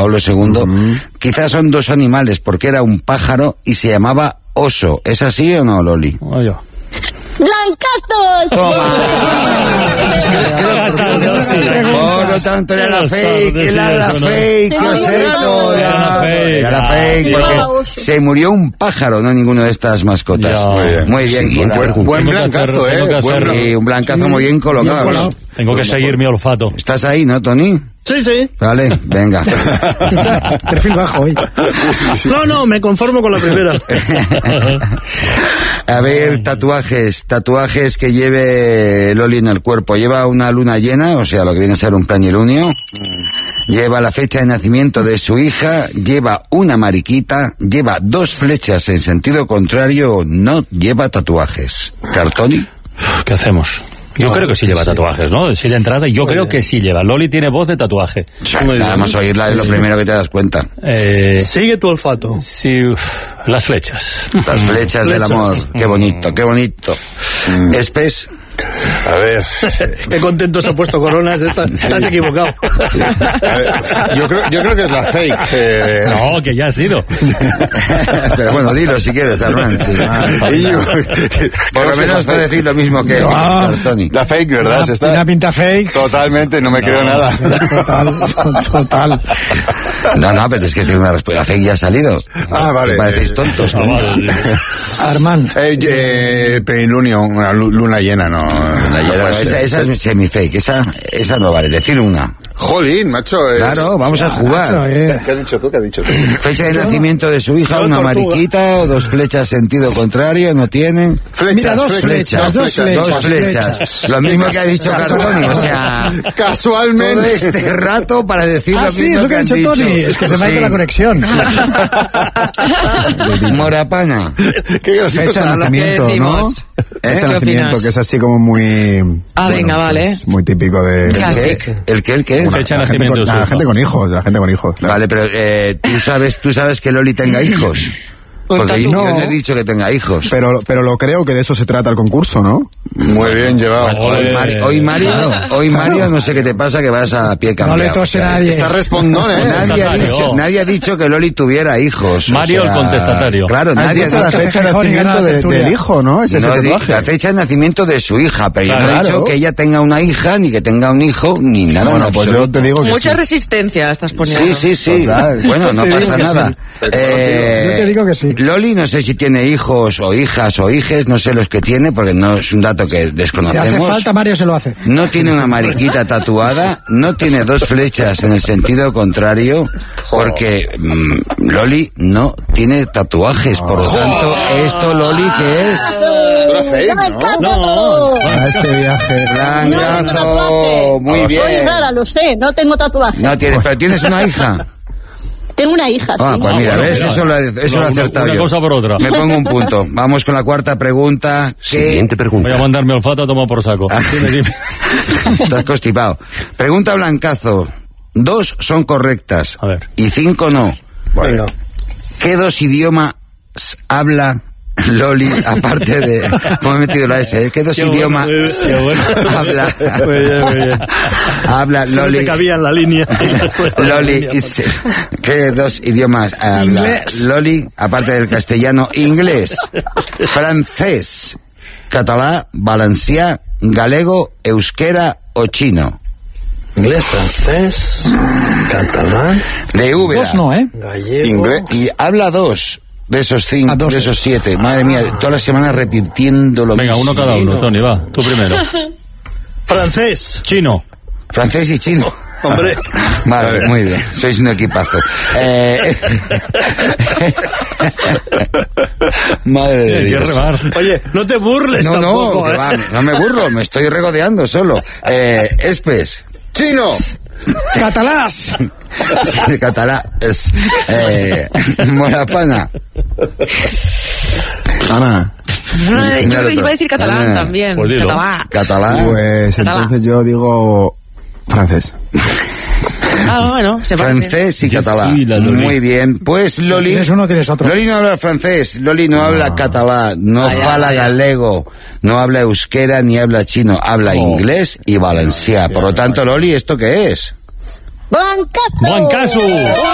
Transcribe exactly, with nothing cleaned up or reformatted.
Pablo segundo, uh-huh. quizás son dos animales, porque era un pájaro y se llamaba oso. ¿Es así o no, Loli? Oye. ¡Blancazo! Por lo tanto era la fake, era la fake, que os hecho. Era la fake, porque se murió un pájaro, no ninguno de estas mascotas. Muy bien. Sí, buen, buen blancazo, eh. Sí, un blancazo muy bien colocado. Tengo que seguir mi olfato. ¿Estás ahí, no, Tony? Sí, sí. Vale, venga. Perfil bajo hoy. Sí, sí. No, no, me conformo con la primera. A ver, tatuajes, tatuajes que lleve Loli en el cuerpo. Lleva una luna llena, o sea, lo que viene a ser un planilunio. Lleva la fecha de nacimiento de su hija, lleva una mariquita, lleva dos flechas en sentido contrario, no lleva tatuajes. ¿Cartoni? ¿Qué hacemos? Yo no, creo que sí lleva sí. tatuajes, ¿no? Sí, de entrada, yo Muy creo bien. que sí lleva. Loli tiene voz de tatuaje. Sí, nada más oírla es lo primero que te das cuenta. Eh, Sigue tu olfato. Sí, uf, las flechas. Las flechas del amor. Qué bonito, qué bonito. Mm. Espes. A ver. Qué contento se ha puesto Coronas. Estás, estás equivocado. Sí. A ver, yo, creo, yo creo que es la fake. Eh... No, que ya ha sido. Pero bueno, dilo si quieres, Armand. Sí. Ah, yo, por lo menos puedes decir lo mismo que no, Tony. La fake, ¿verdad? Una, Se está... una pinta fake. Totalmente, no me no. creo nada. Total, total. No, no, pero es que tiene una respuesta. La fake ya ha salido. Ah, vale. Me parecéis tontos. No, vale. Armand. Eh, eh, Plenilunio, una luna llena, no. Luna llena, no, esa, esa es semi-fake, esa, esa no vale. Decir una. Jolín, macho. Es... Claro, vamos a jugar. Macho, eh. ¿Qué has dicho tú? ¿Qué has dicho tú? Fecha de nacimiento de su hija, una mariquita o dos flechas sentido contrario, ¿no tiene? Flechas, Mira, dos flechas, flechas, dos flechas. Dos flechas. flechas. Lo mismo que ha dicho Cartoni, o sea... Casualmente. Todo este rato para decir ah, lo sí, mismo es lo que, que ha han dicho dicho. Tony. Es que se me ha ido la conexión. Morapana. ¿Qué fecha de nacimiento, ¿no? Fecha de nacimiento, que es así como muy... Ah, bueno, venga, vale. Pues muy típico de... ¿El qué? ¿El qué? ¿El qué? Bueno, fecha de la, gente nacimiento con, la gente con hijos, la gente con hijos. Claro. Vale, pero eh, ¿tú sabes tú sabes que Loli tenga hijos? Porque yo no, no he dicho que tenga hijos. Pero, pero lo creo que de eso se trata el concurso, ¿no? Muy bien llevado. Hoy, Mari, hoy Mario, hoy Mario, no sé qué te pasa, que vas a pie cambiado. No le tose nadie. Está respondón, ¿eh? Nadie ha, dicho, nadie ha dicho que Loli tuviera hijos. Mario, o sea, el contestatario. Claro, nadie ha dicho la fecha de nacimiento de, del hijo, ¿no? Ese no, es el tatuaje. La fecha de nacimiento de su hija, pero claro, yo no he dicho claro. que ella tenga una hija, ni que tenga un hijo, ni nada. Bueno, pues yo te digo que mucha sí. resistencia estás poniendo. Sí, sí, sí. Total. Bueno, no pasa nada. Sí. Eh, yo te digo que sí. Loli, no sé si tiene hijos o hijas o hijes, no sé los que tiene, porque no es un dato que desconocemos. Si hace falta, Mario se lo hace. No tiene una mariquita tatuada, no tiene dos flechas en el sentido contrario, porque mmm, Loli no tiene tatuajes, por lo tanto, esto, Loli, ¿qué es? ¿no? No, a este viaje. Blancazo, muy bien. Soy rara, lo sé, no tengo tatuajes. No tienes, pero tienes una hija. Tengo una hija, ah, sí. pues mira, ah, bueno, ¿ves? mira. Eso lo, eso no, lo he acertado una yo. Una cosa por otra. Me pongo un punto. Vamos con la cuarta pregunta. ¿Qué... Siguiente pregunta. Voy a mandarme olfato a tomar por saco. Dime, dime. Estás constipado. Pregunta Blancazo. Dos son correctas. A ver. Y cinco no. Bueno. ¿Qué dos idiomas habla Loli, aparte de... ¿Cómo he metido la S? ¿eh? ¿Qué dos qué idiomas bueno, qué bueno. habla? Muy bien, muy bien. Habla Si Loli. no te cabía en la línea. Loli, ¿qué dos idiomas habla Inglés. Loli, aparte del castellano? Inglés, francés, catalá, valencià, galego, euskera o chino. Inglés, francés, catalán. De Úbeda. Dos no, ¿eh? Gallego. Inglés. Y habla dos de esos cinco, Ah, dos. de esos siete. Madre mía, toda la semana repitiendo lo Venga, mismo. uno cada uno, Tony, va. Tú primero. Francés. Chino. Francés y chino. Hombre. Vale, muy bien. Sois un equipazo. Eh... Madre de Qué Dios. rebar. Oye, no te burles No, tampoco, no, ¿eh? va, no me burlo, me estoy regodeando solo. Eh, Espes. ¡Chino! Catalás. De catalá es eh, Morapana. Ana. No, yo Mira, iba a decir catalán ah, también. pues dilo. Catalán. Catalá. Pues Catalá. entonces yo digo francés. Ah, bueno, se parece. Francés y Yo catalá. sí, la Loli. Muy bien. Pues Loli. Tienes uno, tienes otro. Loli no habla francés, Loli no, no. habla catalá, no Vaya, fala vaya. galego, no habla euskera ni habla chino, habla Oh. inglés y valencià. Por lo tanto, Loli, ¿esto qué es? ¡Blancazo! ¡Buen caso!